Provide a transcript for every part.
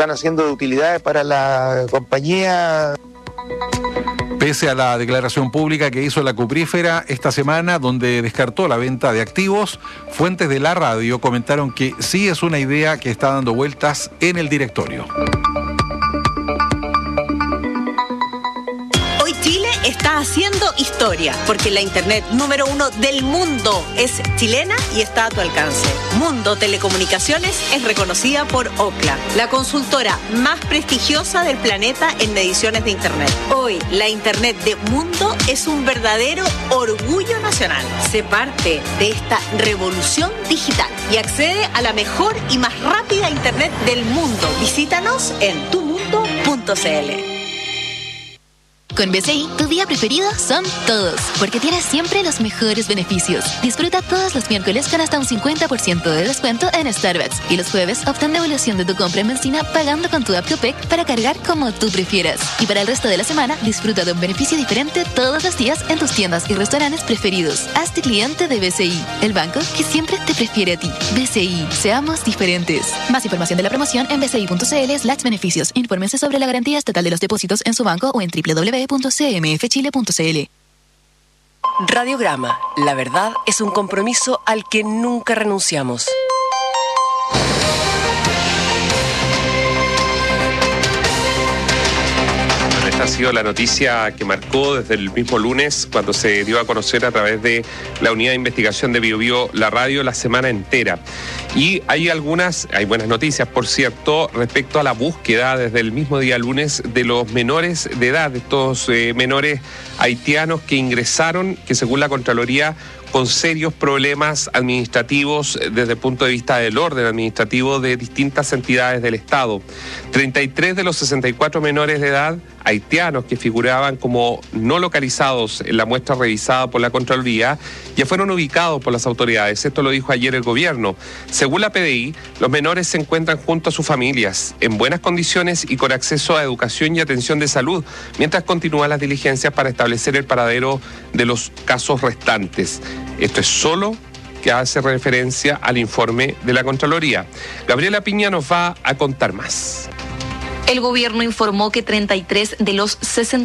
están haciendo de utilidades para la compañía. Pese a la declaración pública que hizo la cuprífera esta semana, donde descartó la venta de activos, fuentes de la radio comentaron que sí es una idea que está dando vueltas en el directorio. Hoy Chile está haciendo historia, porque la internet número 1 del mundo es chilena y está a tu alcance. Mundo Telecomunicaciones es reconocida por Ookla, la consultora más prestigiosa del planeta en mediciones de internet. Hoy, la internet de Mundo es un verdadero orgullo nacional. Sé parte de esta revolución digital y accede a la mejor y más rápida internet del mundo. Visítanos en tumundo.cl. Con BCI, tu día preferido son todos, porque tienes siempre los mejores beneficios. Disfruta todos los miércoles con hasta un 50% de descuento en Starbucks. Y los jueves, obtén devolución de tu compra en benzina pagando con tu app Copec para cargar como tú prefieras. Y para el resto de la semana, disfruta de un beneficio diferente todos los días en tus tiendas y restaurantes preferidos. Hazte cliente de BCI, el banco que siempre te prefiere a ti. BCI, seamos diferentes. Más información de la promoción en bci.cl/beneficios. Infórmense sobre la garantía estatal de los depósitos en su banco o en www.cmfchile.cl. Radiograma. La verdad es un compromiso al que nunca renunciamos. Esta ha sido la noticia que marcó desde el mismo lunes, cuando se dio a conocer a través de la unidad de investigación de BioBio, la radio, la semana entera. Y hay buenas noticias, por cierto, respecto a la búsqueda desde el mismo día lunes de los menores de edad, de estos menores haitianos que ingresaron, que según la Contraloría, con serios problemas administrativos desde el punto de vista del orden administrativo de distintas entidades del Estado. 33 de los 64 menores de edad haitianos que figuraban como no localizados en la muestra revisada por la Contraloría ya fueron ubicados por las autoridades. Esto lo dijo ayer el gobierno. Según la PDI, los menores se encuentran junto a sus familias, en buenas condiciones y con acceso a educación y atención de salud, mientras continúan las diligencias para establecer el paradero de los casos restantes. Esto es solo que hace referencia al informe de la Contraloría. Gabriela Piña nos va a contar más. El gobierno informó que 33 de los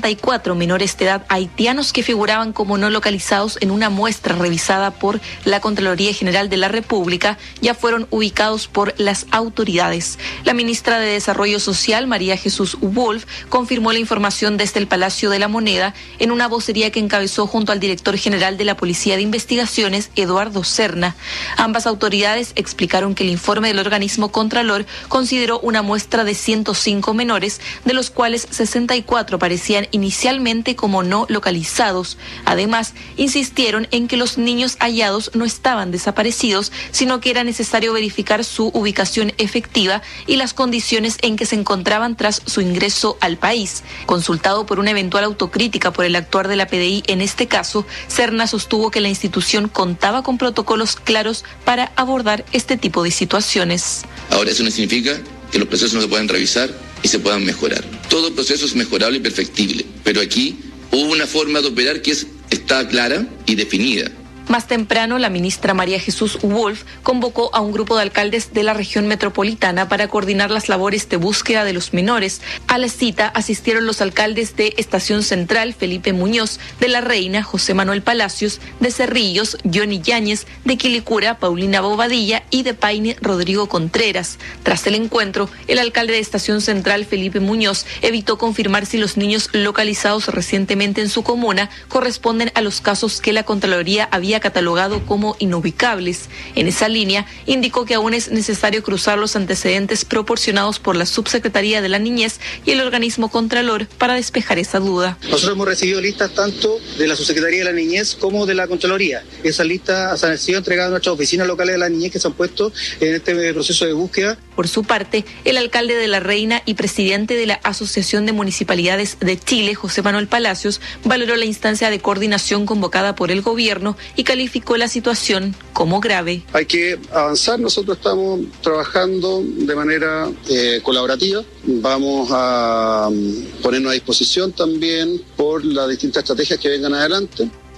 64 menores de edad haitianos que figuraban como no localizados en una muestra revisada por la Contraloría General de la República ya fueron ubicados por las autoridades. La ministra de Desarrollo Social, María Jesús Wolf, confirmó la información desde el Palacio de la Moneda en una vocería que encabezó junto al director general de la Policía de Investigaciones, Eduardo Serna. Ambas autoridades explicaron que el informe del organismo Contralor consideró una muestra de 105 menores, de los cuales 64 parecían inicialmente como no localizados. Además, insistieron en que los niños hallados no estaban desaparecidos, sino que era necesario verificar su ubicación efectiva y las condiciones en que se encontraban tras su ingreso al país. Consultado por una eventual autocrítica por el actuar de la PDI en este caso, Serna sostuvo que la institución contaba con protocolos claros para abordar este tipo de situaciones. Ahora, eso no significa que los procesos no se puedan revisar y se puedan mejorar. Todo proceso es mejorable y perfectible, pero aquí hubo una forma de operar que está clara y definida. Más temprano, la ministra María Jesús Wolf convocó a un grupo de alcaldes de la región metropolitana para coordinar las labores de búsqueda de los menores. A la cita asistieron los alcaldes de Estación Central, Felipe Muñoz, de La Reina, José Manuel Palacios, de Cerrillos, Johnny Yáñez, de Quilicura, Paulina Bobadilla y de Paine, Rodrigo Contreras. Tras el encuentro, el alcalde de Estación Central, Felipe Muñoz, evitó confirmar si los niños localizados recientemente en su comuna corresponden a los casos que la Contraloría había catalogado como inubicables. En esa línea, indicó que aún es necesario cruzar los antecedentes proporcionados por la Subsecretaría de la Niñez y el organismo Contralor para despejar esa duda. Nosotros hemos recibido listas tanto de la Subsecretaría de la Niñez como de la Contraloría. Esas listas han sido entregadas a nuestras oficinas locales de la Niñez que se han puesto en este proceso de búsqueda. Por su parte, el alcalde de La Reina y presidente de la Asociación de Municipalidades de Chile, José Manuel Palacios, valoró la instancia de coordinación convocada por el gobierno y calificó la situación como grave. Hay que avanzar, nosotros estamos trabajando de manera colaborativa, vamos a ponernos a disposición también por las distintas estrategias que vengan adelante.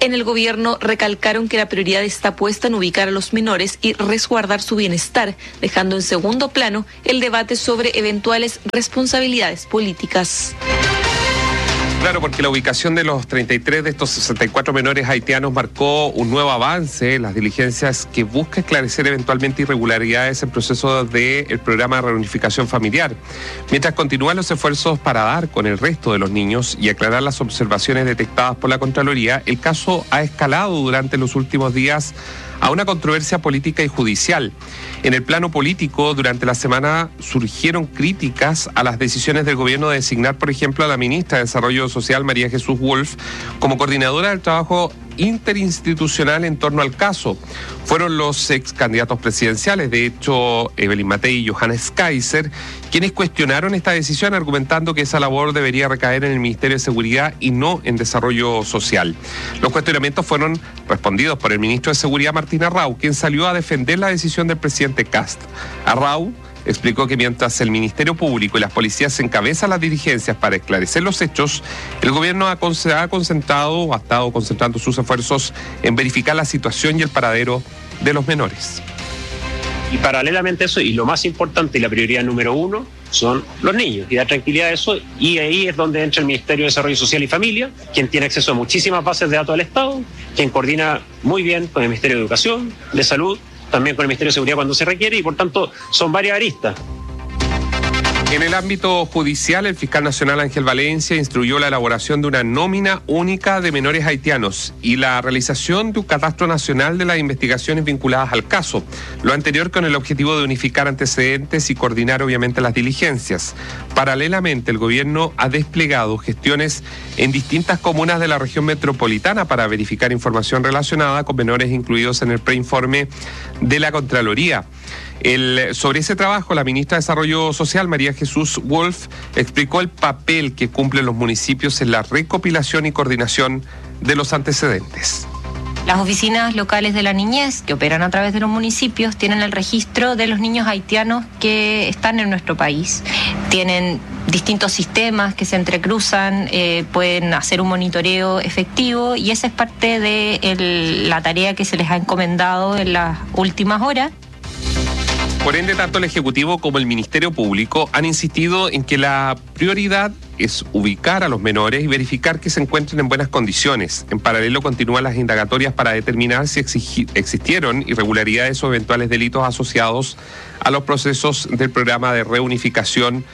En el gobierno recalcaron que la prioridad está puesta en ubicar a los menores y resguardar su bienestar, dejando en segundo plano el debate sobre eventuales responsabilidades políticas. Claro, porque la ubicación de los 33 de estos 64 menores haitianos marcó un nuevo avance en las diligencias que busca esclarecer eventualmente irregularidades en proceso del programa de reunificación familiar. Mientras continúan los esfuerzos para dar con el resto de los niños y aclarar las observaciones detectadas por la Contraloría, el caso ha escalado durante los últimos días a una controversia política y judicial. En el plano político, durante la semana surgieron críticas a las decisiones del gobierno de designar, por ejemplo, a la ministra de Desarrollo Social, María Jesús Wolf, como coordinadora del trabajo interinstitucional en torno al caso. Fueron los ex candidatos presidenciales, de hecho, Evelyn Matei y Johannes Kaiser, quienes cuestionaron esta decisión argumentando que esa labor debería recaer en el Ministerio de Seguridad y no en Desarrollo Social. Los cuestionamientos fueron respondidos por el ministro de Seguridad, Martín Arrau, quien salió a defender la decisión del presidente Kast. Arrau explicó que mientras el Ministerio Público y las policías encabezan las diligencias para esclarecer los hechos, el gobierno ha estado concentrando sus esfuerzos en verificar la situación y el paradero de los menores. Y paralelamente a eso, y lo más importante y la prioridad número uno, son los niños, y dar tranquilidad a eso, y ahí es donde entra el Ministerio de Desarrollo Social y Familia, quien tiene acceso a muchísimas bases de datos del Estado, quien coordina muy bien con el Ministerio de Educación, de Salud, también con el Ministerio de Seguridad cuando se requiere, y por tanto son varias aristas. En el ámbito judicial, el fiscal nacional Ángel Valencia instruyó la elaboración de una nómina única de menores haitianos y la realización de un catastro nacional de las investigaciones vinculadas al caso. Lo anterior con el objetivo de unificar antecedentes y coordinar obviamente las diligencias. Paralelamente, el gobierno ha desplegado gestiones en distintas comunas de la región metropolitana para verificar información relacionada con menores incluidos en el preinforme de la Contraloría. Sobre ese trabajo, la ministra de Desarrollo Social, María Jesús Wolf, explicó el papel que cumplen los municipios en la recopilación y coordinación de los antecedentes. Las oficinas locales de la niñez, que operan a través de los municipios, tienen el registro de los niños haitianos que están en nuestro país. Tienen distintos sistemas que se entrecruzan, pueden hacer un monitoreo efectivo, y esa es parte de la tarea que se les ha encomendado en las últimas horas. Por ende, tanto el Ejecutivo como el Ministerio Público han insistido en que la prioridad es ubicar a los menores y verificar que se encuentren en buenas condiciones. En paralelo, continúan las indagatorias para determinar si existieron irregularidades o eventuales delitos asociados a los procesos del programa de reunificación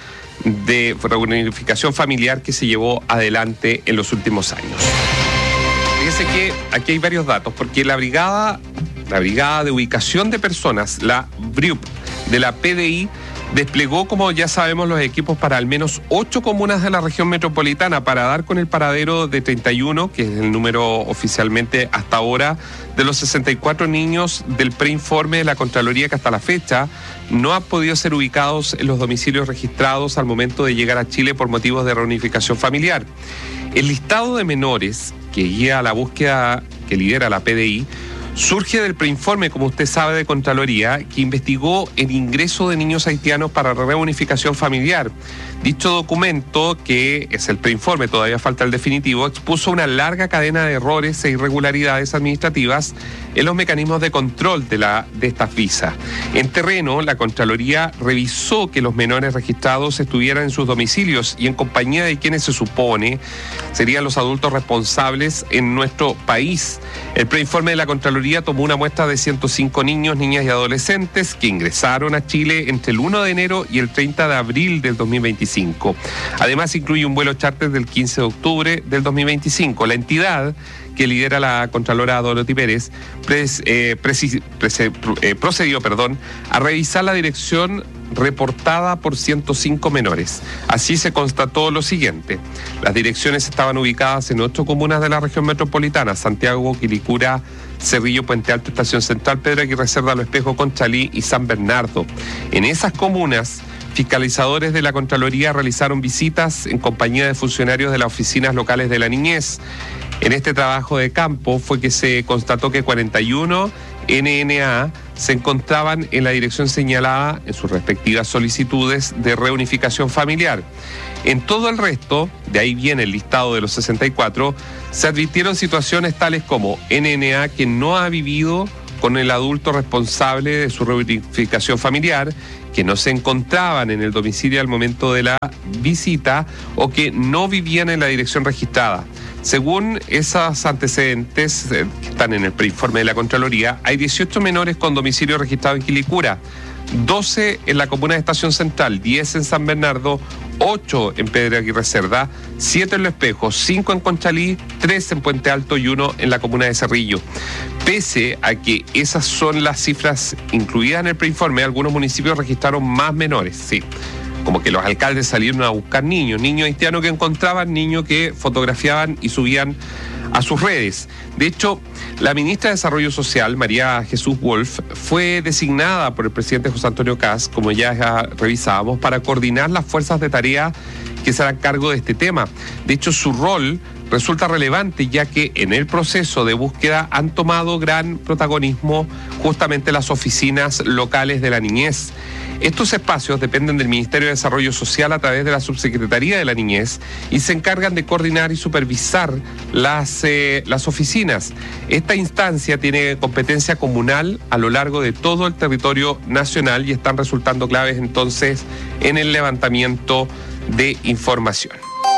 familiar que se llevó adelante en los últimos años. Fíjense que aquí hay varios datos, porque la brigada de ubicación de personas, la BRIUP, de la PDI, desplegó, como ya sabemos, los equipos para al menos 8 comunas de la región metropolitana para dar con el paradero de 31, que es el número oficialmente hasta ahora, de los 64 niños del preinforme de la Contraloría que hasta la fecha no han podido ser ubicados en los domicilios registrados al momento de llegar a Chile por motivos de reunificación familiar. El listado de menores que guía la búsqueda que lidera la PDI surge del preinforme, como usted sabe, de Contraloría, que investigó el ingreso de niños haitianos para reunificación familiar. Dicho documento, que es el preinforme, todavía falta el definitivo, expuso una larga cadena de errores e irregularidades administrativas en los mecanismos de control de estas visas. En terreno, la Contraloría revisó que los menores registrados estuvieran en sus domicilios y en compañía de quienes se supone serían los adultos responsables en nuestro país. El preinforme de la Contraloría tomó una muestra de 105 niños, niñas y adolescentes que ingresaron a Chile entre el 1 de enero y el 30 de abril del 2025. Además, incluye un vuelo charter del 15 de octubre del 2025. La entidad que lidera la Contralora Dorothy Pérez procedió a revisar la dirección reportada por 105 menores. Así se constató lo siguiente: las direcciones estaban ubicadas en 8 comunas de la región metropolitana: Santiago, Quilicura, Cerrillo, Puente Alto, Estación Central, Pedro Aguirre Cerda, Lo Espejo, Conchalí y San Bernardo. En esas comunas, fiscalizadores de la Contraloría realizaron visitas en compañía de funcionarios de las oficinas locales de la niñez. En este trabajo de campo fue que se constató que 41 NNA se encontraban en la dirección señalada en sus respectivas solicitudes de reunificación familiar. En todo el resto, de ahí viene el listado de los 64, se advirtieron situaciones tales como NNA que no ha vivido con el adulto responsable de su reunificación familiar, que no se encontraban en el domicilio al momento de la visita o que no vivían en la dirección registrada. Según esos antecedentes que están en el preinforme de la Contraloría, hay 18 menores con domicilio registrado en Quilicura, 12 en la comuna de Estación Central, 10 en San Bernardo, 8 en Pedro Aguirre Cerda, 7 en Los Espejos, 5 en Conchalí, 3 en Puente Alto y 1 en la comuna de Cerrillo. Pese a que esas son las cifras incluidas en el preinforme, algunos municipios registraron más menores, sí. Como que los alcaldes salieron a buscar niños haitianos que encontraban, niños que fotografiaban y subían a sus redes. De hecho, la ministra de Desarrollo Social, María Jesús Wolf, fue designada por el presidente José Antonio Kast, como ya revisábamos, para coordinar las fuerzas de tarea que se harán cargo de este tema. De hecho, su rol resulta relevante, ya que en el proceso de búsqueda han tomado gran protagonismo justamente las oficinas locales de la niñez. Estos espacios dependen del Ministerio de Desarrollo Social a través de la Subsecretaría de la Niñez y se encargan de coordinar y supervisar las oficinas. Esta instancia tiene competencia comunal a lo largo de todo el territorio nacional y están resultando claves entonces en el levantamiento de información.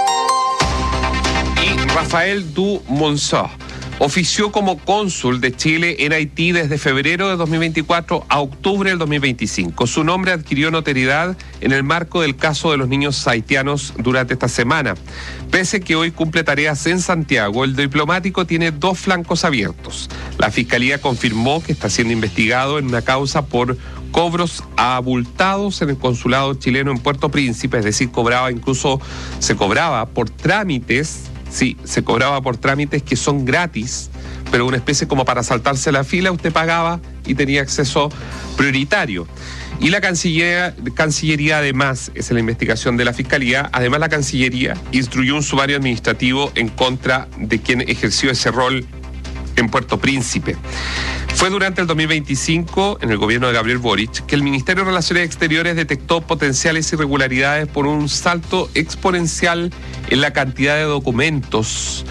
Y Rafael Du Monceau ofició como cónsul de Chile en Haití desde febrero de 2024 a octubre del 2025. Su nombre adquirió notoriedad en el marco del caso de los niños haitianos durante esta semana. Pese que hoy cumple tareas en Santiago, el diplomático tiene dos flancos abiertos. La Fiscalía confirmó que está siendo investigado en una causa por cobros abultados en el consulado chileno en Puerto Príncipe, es decir, se cobraba por trámites. Sí, se cobraba por trámites que son gratis, pero una especie como para saltarse la fila, usted pagaba y tenía acceso prioritario. Y la Cancillería además, es la investigación de la Fiscalía, además la Cancillería instruyó un sumario administrativo en contra de quien ejerció ese rol en Puerto Príncipe. Fue durante el 2025, en el gobierno de Gabriel Boric, que el Ministerio de Relaciones Exteriores detectó potenciales irregularidades por un salto exponencial en la cantidad de documentos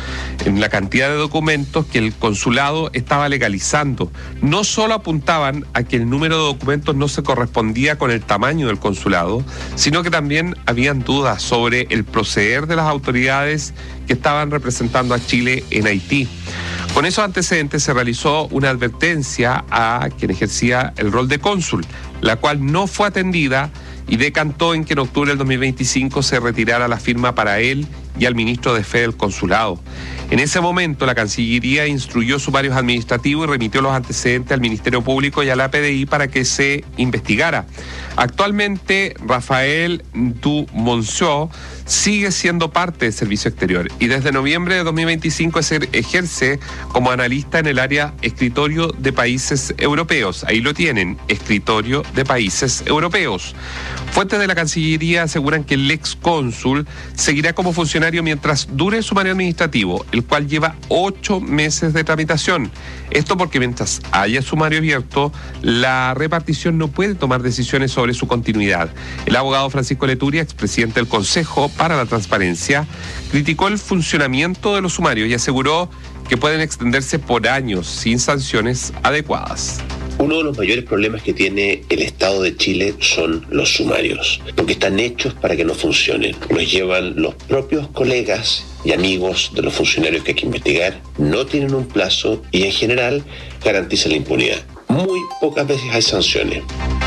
que el consulado estaba legalizando. No solo apuntaban a que el número de documentos no se correspondía con el tamaño del consulado, sino que también habían dudas sobre el proceder de las autoridades que estaban representando a Chile en Haití. Con esos antecedentes se realizó una advertencia a quien ejercía el rol de cónsul, la cual no fue atendida y decantó en que en octubre del 2025 se retirara la firma para él y al ministro de Fe del consulado. En ese momento la Cancillería instruyó sumarios administrativos y remitió los antecedentes al Ministerio Público y a la PDI para que se investigara. Actualmente Rafael Du Monceau sigue siendo parte del Servicio Exterior y desde noviembre de 2025 ejerce como analista en el área Escritorio de Países Europeos. Ahí lo tienen, Escritorio de Países Europeos. Fuentes de la Cancillería aseguran que el ex cónsul seguirá como funcionario mientras dure el sumario administrativo, el cual lleva 8 meses de tramitación. Esto porque mientras haya sumario abierto, la repartición no puede tomar decisiones sobre su continuidad. El abogado Francisco Leturia, expresidente del Consejo para la Transparencia, criticó el funcionamiento de los sumarios y aseguró que pueden extenderse por años sin sanciones adecuadas. Uno de los mayores problemas que tiene el Estado de Chile son los sumarios, porque están hechos para que no funcionen. Los llevan los propios colegas y amigos de los funcionarios que hay que investigar, no tienen un plazo y en general garantizan la impunidad. Muy pocas veces hay sanciones.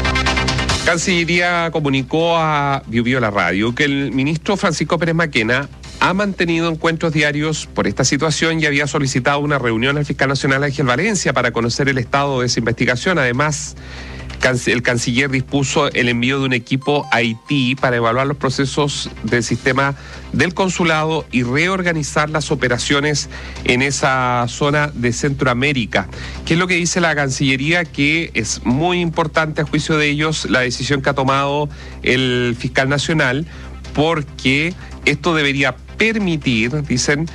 Cancillería comunicó a Biobío la Radio que el ministro Francisco Pérez Maquena ha mantenido encuentros diarios por esta situación y había solicitado una reunión al fiscal nacional Ángel Valencia para conocer el estado de esa investigación. Además, el canciller dispuso el envío de un equipo a Haití para evaluar los procesos del sistema del consulado y reorganizar las operaciones en esa zona de Centroamérica. ¿Qué es lo que dice la Cancillería? Que es muy importante a juicio de ellos la decisión que ha tomado el fiscal nacional, porque esto debería permitir, dicen,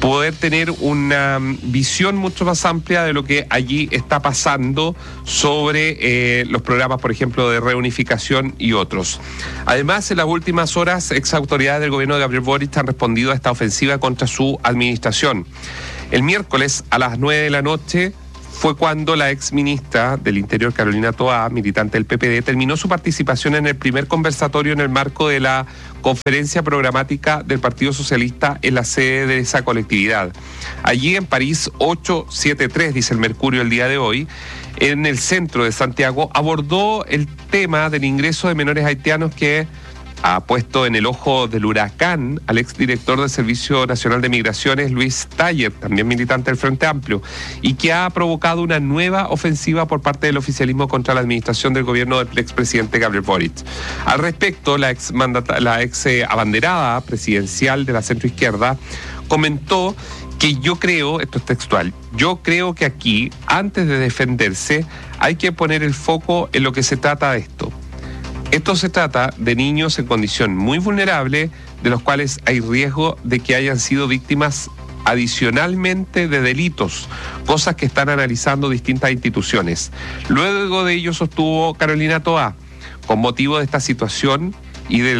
poder tener una visión mucho más amplia de lo que allí está pasando sobre los programas, por ejemplo, de reunificación y otros. Además, en las últimas horas, ex autoridades del gobierno de Gabriel Boric han respondido a esta ofensiva contra su administración. El miércoles a las 9 de la noche fue cuando la ex ministra del Interior, Carolina Toá, militante del PPD, terminó su participación en el primer conversatorio en el marco de la conferencia programática del Partido Socialista en la sede de esa colectividad. Allí en París 873, dice el Mercurio el día de hoy, en el centro de Santiago, abordó el tema del ingreso de menores haitianos que ha puesto en el ojo del huracán al exdirector del Servicio Nacional de Migraciones, Luis Taller, también militante del Frente Amplio, y que ha provocado una nueva ofensiva por parte del oficialismo contra la administración del gobierno del expresidente Gabriel Boric. Al respecto, la ex abanderada presidencial de la centroizquierda comentó que yo creo, esto es textual, yo creo que aquí, antes de defenderse, hay que poner el foco en lo que se trata de esto. Esto se trata de niños en condición muy vulnerable, de los cuales hay riesgo de que hayan sido víctimas adicionalmente de delitos, cosas que están analizando distintas instituciones. Luego de ello sostuvo Carolina Toá, con motivo de esta situación y de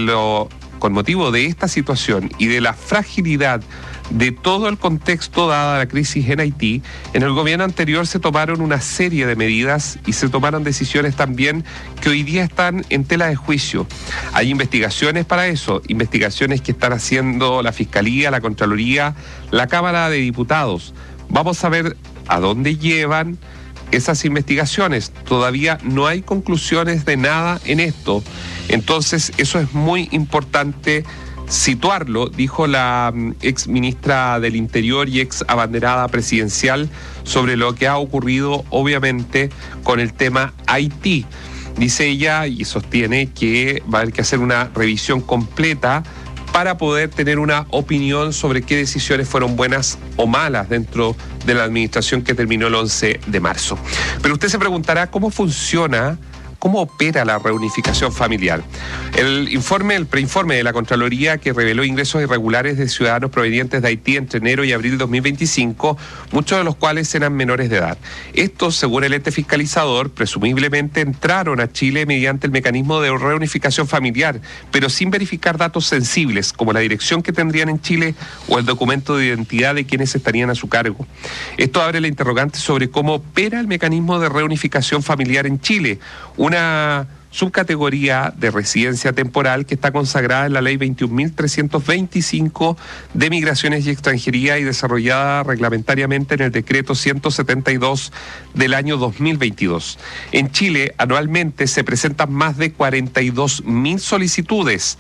la fragilidad de todo el contexto dada la crisis en Haití, en el gobierno anterior se tomaron una serie de medidas y se tomaron decisiones también que hoy día están en tela de juicio. Hay investigaciones para eso, investigaciones que están haciendo la Fiscalía, la Contraloría, la Cámara de Diputados. Vamos a ver a dónde llevan esas investigaciones. Todavía no hay conclusiones de nada en esto. Entonces, eso es muy importante situarlo, dijo la ex ministra del Interior y ex abanderada presidencial sobre lo que ha ocurrido, obviamente, con el tema Haití. Dice ella y sostiene que va a haber que hacer una revisión completa para poder tener una opinión sobre qué decisiones fueron buenas o malas dentro de la administración que terminó el 11 de marzo. Pero usted se preguntará cómo funciona, cómo opera la reunificación familiar. El preinforme de la Contraloría que reveló ingresos irregulares de ciudadanos provenientes de Haití entre enero y abril de 2025, muchos de los cuales eran menores de edad. Estos, según el ente fiscalizador, presumiblemente entraron a Chile mediante el mecanismo de reunificación familiar, pero sin verificar datos sensibles, como la dirección que tendrían en Chile o el documento de identidad de quienes estarían a su cargo. Esto abre la interrogante sobre cómo opera el mecanismo de reunificación familiar en Chile, una subcategoría de residencia temporal que está consagrada en la Ley 21.325 de Migraciones y Extranjería y desarrollada reglamentariamente en el Decreto 172 del año 2022. En Chile, anualmente se presentan más de 42.000 solicitudes,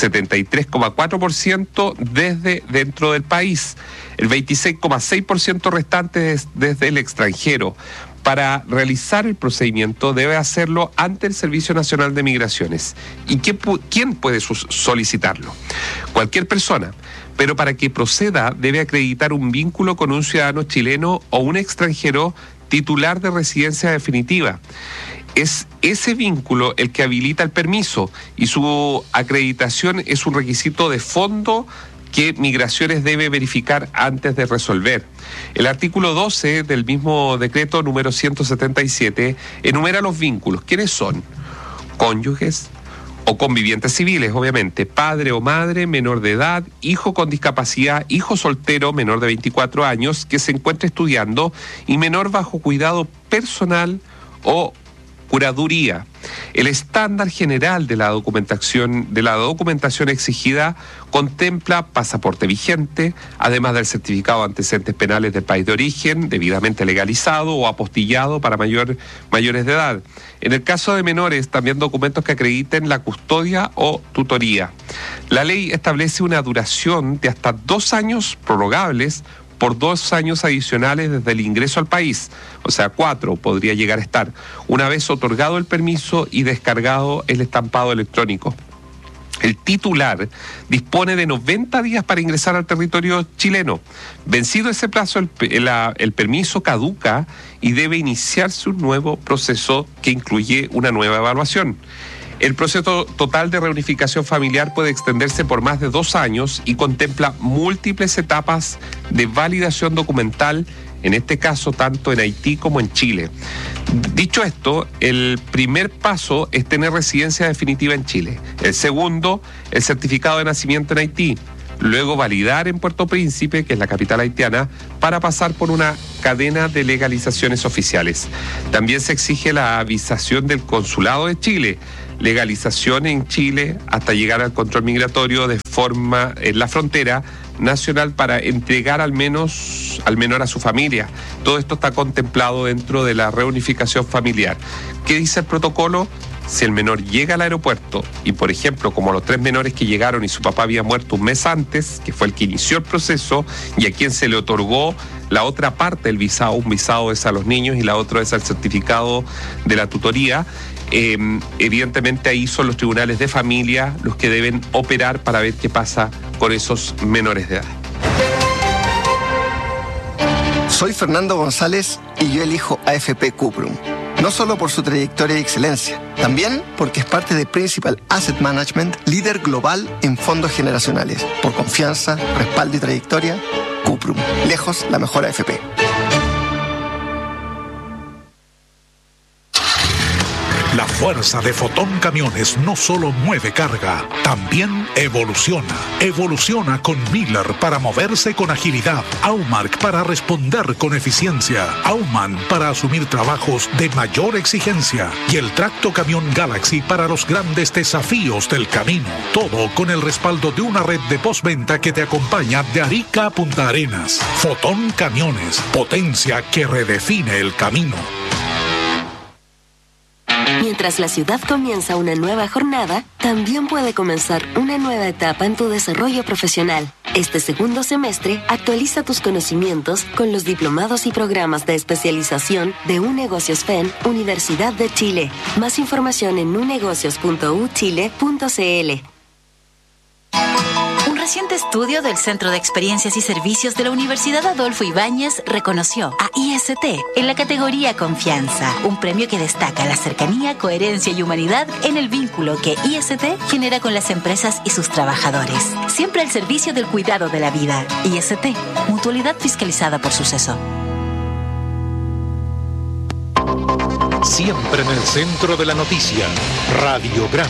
73,4% desde dentro del país, el 26,6% restante desde el extranjero. Para realizar el procedimiento debe hacerlo ante el Servicio Nacional de Migraciones. ¿Y quién puede solicitarlo? Cualquier persona. Pero para que proceda debe acreditar un vínculo con un ciudadano chileno o un extranjero titular de residencia definitiva. Es ese vínculo el que habilita el permiso y su acreditación es un requisito de fondo que Migraciones debe verificar antes de resolver. El artículo 12 del mismo decreto número 177 enumera los vínculos. ¿Quiénes son? Cónyuges o convivientes civiles, obviamente, padre o madre menor de edad, hijo con discapacidad, hijo soltero menor de 24 años que se encuentra estudiando y menor bajo cuidado personal o curaduría. El estándar general de la documentación exigida contempla pasaporte vigente, además del certificado de antecedentes penales del país de origen, debidamente legalizado o apostillado para mayores de edad. En el caso de menores, también documentos que acrediten la custodia o tutoría. La ley establece una duración de hasta 2 años prorrogables por 2 años adicionales desde el ingreso al país, o sea, 4 podría llegar a estar, una vez otorgado el permiso y descargado el estampado electrónico. El titular dispone de 90 días para ingresar al territorio chileno. Vencido ese plazo, el permiso caduca y debe iniciarse un nuevo proceso que incluye una nueva evaluación. El proceso total de reunificación familiar puede extenderse por más de 2 años y contempla múltiples etapas de validación documental, en este caso tanto en Haití como en Chile. Dicho esto, el primer paso es tener residencia definitiva en Chile. El segundo, el certificado de nacimiento en Haití. Luego validar en Puerto Príncipe, que es la capital haitiana, para pasar por una cadena de legalizaciones oficiales. También se exige la avisación del Consulado de Chile, legalización en Chile hasta llegar al control migratorio de forma en la frontera nacional para entregar al menor a su familia. Todo esto está contemplado dentro de la reunificación familiar. ¿Qué dice el protocolo? Si el menor llega al aeropuerto y, por ejemplo, como los 3 menores que llegaron y su papá había muerto un mes antes, que fue el que inició el proceso y a quien se le otorgó la otra parte del visado, un visado es a los niños y la otra es al certificado de la tutoría, evidentemente ahí son los tribunales de familia los que deben operar para ver qué pasa con esos menores de edad. Soy Fernando González y yo elijo AFP Cuprum. No solo por su trayectoria y excelencia, también porque es parte de Principal Asset Management, líder global en fondos generacionales. Por confianza, respaldo y trayectoria, Cuprum. Lejos la mejor AFP. La fuerza de Fotón Camiones no solo mueve carga, también evoluciona. Evoluciona con Miller para moverse con agilidad, Aumark para responder con eficiencia, Aumann para asumir trabajos de mayor exigencia y el Tracto Camión Galaxy para los grandes desafíos del camino. Todo con el respaldo de una red de postventa que te acompaña de Arica a Punta Arenas. Fotón Camiones, potencia que redefine el camino. Mientras la ciudad comienza una nueva jornada, también puede comenzar una nueva etapa en tu desarrollo profesional. Este segundo semestre, actualiza tus conocimientos con los diplomados y programas de especialización de UNegocios FEN, Universidad de Chile. Más información en unegocios.uchile.cl. Un reciente estudio del Centro de Experiencias y Servicios de la Universidad Adolfo Ibáñez reconoció a IST en la categoría Confianza, un premio que destaca la cercanía, coherencia y humanidad en el vínculo que IST genera con las empresas y sus trabajadores. Siempre al servicio del cuidado de la vida. IST, mutualidad fiscalizada por Suceso. Siempre en el centro de la noticia, Radiograma.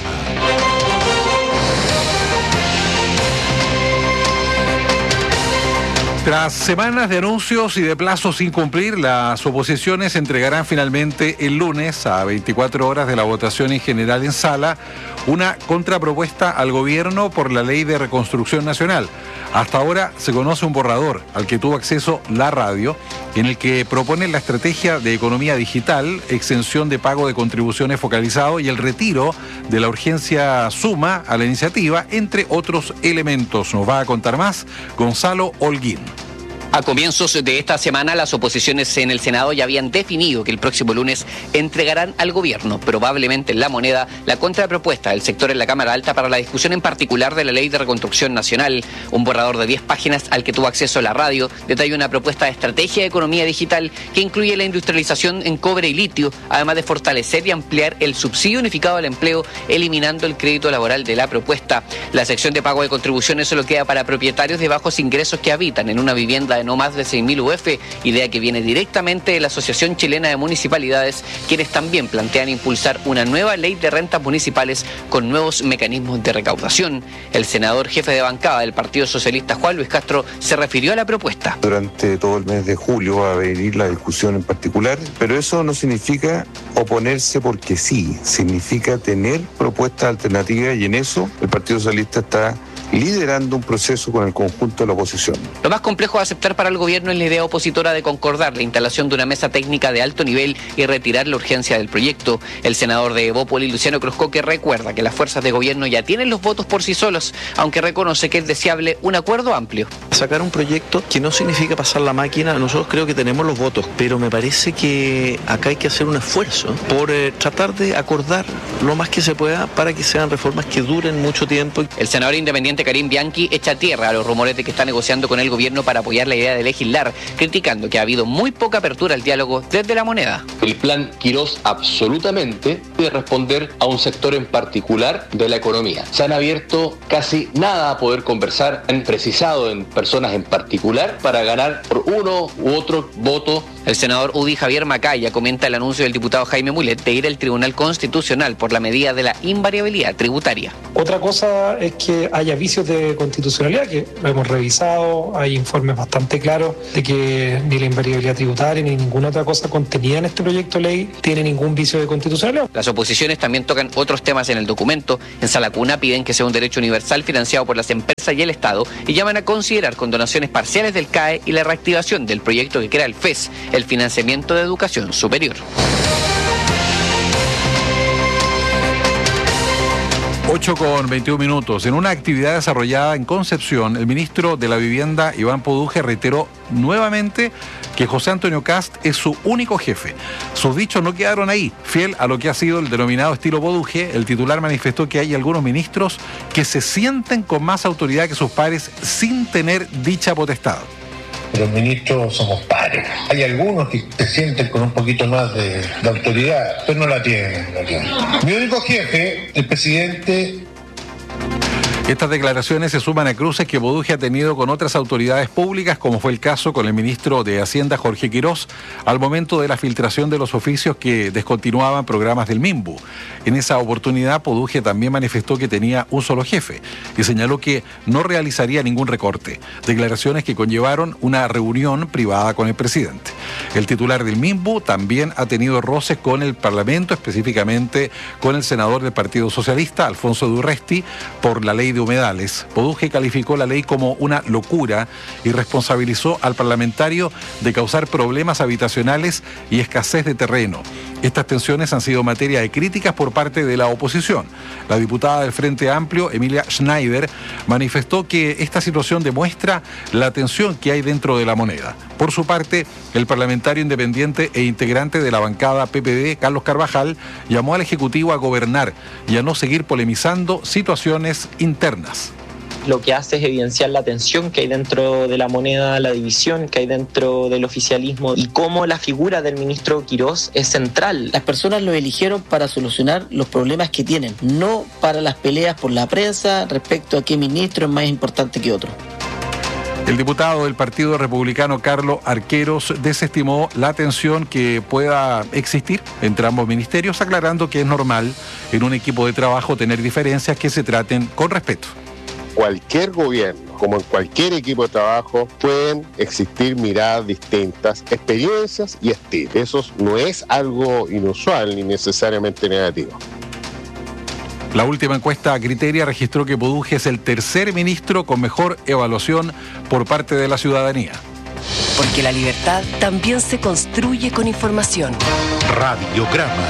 Tras semanas de anuncios y de plazos sin cumplir, las oposiciones entregarán finalmente el lunes, a 24 horas de la votación en general en sala, una contrapropuesta al gobierno por la Ley de Reconstrucción Nacional. Hasta ahora se conoce un borrador al que tuvo acceso la radio, en el que propone la estrategia de economía digital, exención de pago de contribuciones focalizado y el retiro de la urgencia suma a la iniciativa, entre otros elementos. Nos va a contar más Gonzalo Holguín. A comienzos de esta semana, las oposiciones en el Senado ya habían definido que el próximo lunes entregarán al gobierno, probablemente en La Moneda, la contrapropuesta del sector en la Cámara Alta para la discusión en particular de la Ley de Reconstrucción Nacional. Un borrador de 10 páginas al que tuvo acceso la radio detalla una propuesta de estrategia de economía digital que incluye la industrialización en cobre y litio, además de fortalecer y ampliar el subsidio unificado al empleo, eliminando el crédito laboral de la propuesta. La sección de pago de contribuciones solo queda para propietarios de bajos ingresos que habitan en una vivienda de no más de 6.000 UF, idea que viene directamente de la Asociación Chilena de Municipalidades, quienes también plantean impulsar una nueva ley de rentas municipales con nuevos mecanismos de recaudación. El senador jefe de bancada del Partido Socialista, Juan Luis Castro, se refirió a la propuesta. Durante todo el mes de julio va a venir la discusión en particular, pero eso no significa oponerse porque sí, significa tener propuestas alternativas y en eso el Partido Socialista está liderando un proceso con el conjunto de la oposición. Lo más complejo de aceptar para el gobierno es la idea opositora de concordar la instalación de una mesa técnica de alto nivel y retirar la urgencia del proyecto. El senador de Evópoli, Luciano Cruzcoque, recuerda que las fuerzas de gobierno ya tienen los votos por sí solos, aunque reconoce que es deseable un acuerdo amplio. Sacar un proyecto que no significa pasar la máquina, nosotros creo que tenemos los votos, pero me parece que acá hay que hacer un esfuerzo por tratar de acordar lo más que se pueda para que sean reformas que duren mucho tiempo. El senador independiente Karim Bianchi echa tierra a los rumores de que está negociando con el gobierno para apoyar la idea de legislar, criticando que ha habido muy poca apertura al diálogo desde La Moneda. El plan Quirós absolutamente debe responder a un sector en particular de la economía. Se han abierto casi nada a poder conversar, han precisado en personas en particular para ganar por uno u otro voto. El senador UDI Javier Macaya comenta el anuncio del diputado Jaime Mulet de ir al Tribunal Constitucional por la medida de la invariabilidad tributaria. Otra cosa es que haya vicios de constitucionalidad, que lo hemos revisado, hay informes bastante claros de que ni la invariabilidad tributaria ni ninguna otra cosa contenida en este proyecto de ley tiene ningún vicio de constitucionalidad. Las oposiciones también tocan otros temas en el documento. En Sala Cuna piden que sea un derecho universal financiado por las empresas y el Estado y llaman a considerar con donaciones parciales del CAE y la reactivación del proyecto que crea el FES, el Financiamiento de Educación Superior. 8:21. En una actividad desarrollada en Concepción, el ministro de la Vivienda, Iván Poduje, reiteró nuevamente que José Antonio Kast es su único jefe. Sus dichos no quedaron ahí. Fiel a lo que ha sido el denominado estilo Poduje, el titular manifestó que hay algunos ministros que se sienten con más autoridad que sus pares sin tener dicha potestad. Los ministros somos pares. Hay algunos que se sienten con un poquito más de autoridad, pero no la tienen. Mi único jefe, el presidente. Estas declaraciones se suman a cruces que Poduje ha tenido con otras autoridades públicas, como fue el caso con el ministro de Hacienda, Jorge Quirós, al momento de la filtración de los oficios que descontinuaban programas del MIMBU. En esa oportunidad, Poduje también manifestó que tenía un solo jefe y señaló que no realizaría ningún recorte. Declaraciones que conllevaron una reunión privada con el presidente. El titular del MIMBU también ha tenido roces con el Parlamento, específicamente con el senador del Partido Socialista, Alfonso Durresti, por la ley de humedales. Poduje calificó la ley como una locura y responsabilizó al parlamentario de causar problemas habitacionales y escasez de terreno. Estas tensiones han sido materia de críticas por parte de la oposición. La diputada del Frente Amplio, Emilia Schneider, manifestó que esta situación demuestra la tensión que hay dentro de La Moneda. Por su parte, el parlamentario independiente e integrante de la bancada PPD, Carlos Carvajal, llamó al Ejecutivo a gobernar y a no seguir polemizando situaciones internas. Lo que hace es evidenciar la tensión que hay dentro de La Moneda, la división que hay dentro del oficialismo y cómo la figura del ministro Quirós es central. Las personas lo eligieron para solucionar los problemas que tienen, no para las peleas por la prensa respecto a qué ministro es más importante que otro. El diputado del Partido Republicano, Carlos Arqueros, desestimó la tensión que pueda existir entre ambos ministerios, aclarando que es normal en un equipo de trabajo tener diferencias que se traten con respeto. Cualquier gobierno, como en cualquier equipo de trabajo, pueden existir miradas distintas, experiencias y estilos. Eso no es algo inusual ni necesariamente negativo. La última encuesta a Criteria registró que Poduje es el tercer ministro con mejor evaluación por parte de la ciudadanía. Porque la libertad también se construye con información. Radiograma.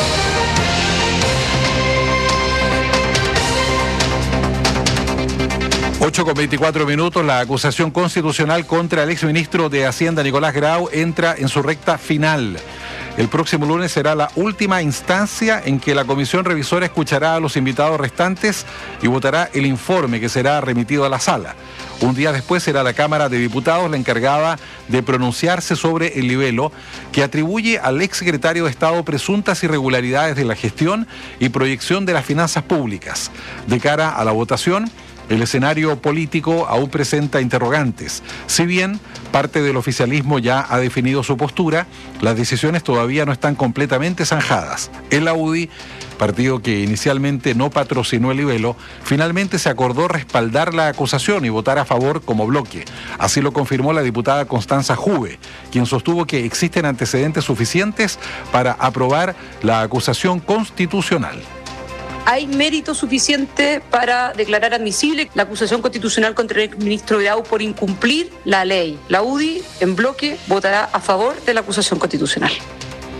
Ocho con 24 minutos, la acusación constitucional contra el exministro de Hacienda, Nicolás Grau, entra en su recta final. El próximo lunes será la última instancia en que la comisión revisora escuchará a los invitados restantes y votará el informe que será remitido a la sala. Un día después será la Cámara de Diputados la encargada de pronunciarse sobre el libelo que atribuye al exsecretario de Estado presuntas irregularidades de la gestión y proyección de las finanzas públicas. De cara a la votación, el escenario político aún presenta interrogantes. Si bien parte del oficialismo ya ha definido su postura, las decisiones todavía no están completamente zanjadas. En la UDI, partido que inicialmente no patrocinó el libelo, finalmente se acordó respaldar la acusación y votar a favor como bloque. Así lo confirmó la diputada Constanza Juve, quien sostuvo que existen antecedentes suficientes para aprobar la acusación constitucional. Hay mérito suficiente para declarar admisible la acusación constitucional contra el ministro Grau por incumplir la ley. La UDI, en bloque, votará a favor de la acusación constitucional.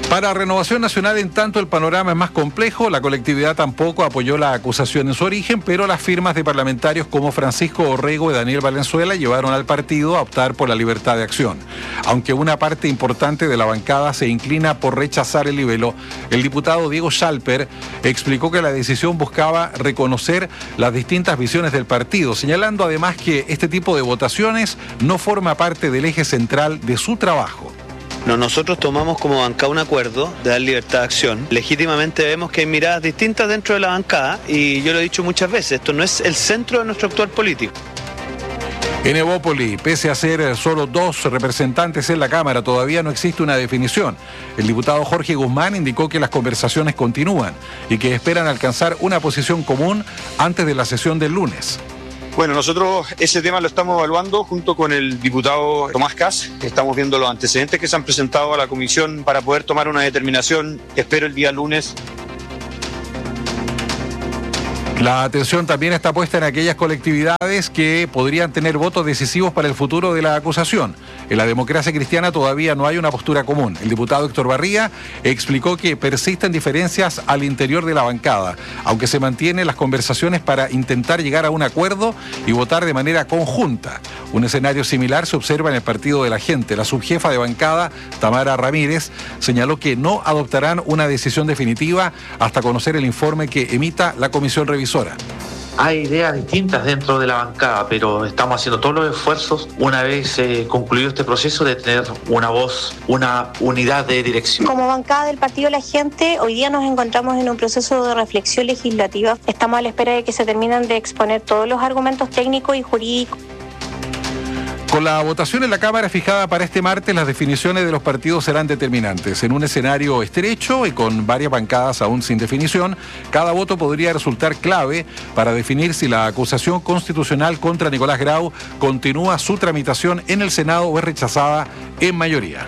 Para Renovación Nacional, en tanto, el panorama es más complejo. La colectividad tampoco apoyó la acusación en su origen, pero las firmas de parlamentarios como Francisco Orrego y Daniel Valenzuela llevaron al partido a optar por la libertad de acción. Aunque una parte importante de la bancada se inclina por rechazar el libelo, el diputado Diego Schalper explicó que la decisión buscaba reconocer las distintas visiones del partido, señalando además que este tipo de votaciones no forma parte del eje central de su trabajo. Nosotros tomamos como bancada un acuerdo de dar libertad de acción. Legítimamente vemos que hay miradas distintas dentro de la bancada y yo lo he dicho muchas veces, esto no es el centro de nuestro actuar político. En Evópoli, pese a ser solo 2 representantes en la Cámara, todavía no existe una definición. El diputado Jorge Guzmán indicó que las conversaciones continúan y que esperan alcanzar una posición común antes de la sesión del lunes. Bueno, nosotros ese tema lo estamos evaluando junto con el diputado Tomás Kass. Estamos viendo los antecedentes que se han presentado a la comisión para poder tomar una determinación, espero el día lunes. La atención también está puesta en aquellas colectividades que podrían tener votos decisivos para el futuro de la acusación. En la democracia cristiana todavía no hay una postura común. El diputado Héctor Barría explicó que persisten diferencias al interior de la bancada, aunque se mantienen las conversaciones para intentar llegar a un acuerdo y votar de manera conjunta. Un escenario similar se observa en el Partido de la Gente. La subjefa de bancada, Tamara Ramírez, señaló que no adoptarán una decisión definitiva hasta conocer el informe que emita la comisión revisora. Hay ideas distintas dentro de la bancada, pero estamos haciendo todos los esfuerzos, una vez concluido este proceso, de tener una voz, una unidad de dirección. Como bancada del Partido de la Gente, hoy día nos encontramos en un proceso de reflexión legislativa. Estamos a la espera de que se terminen de exponer todos los argumentos técnicos y jurídicos. Con la votación en la Cámara fijada para este martes, las definiciones de los partidos serán determinantes. En un escenario estrecho y con varias bancadas aún sin definición, cada voto podría resultar clave para definir si la acusación constitucional contra Nicolás Grau continúa su tramitación en el Senado o es rechazada en mayoría.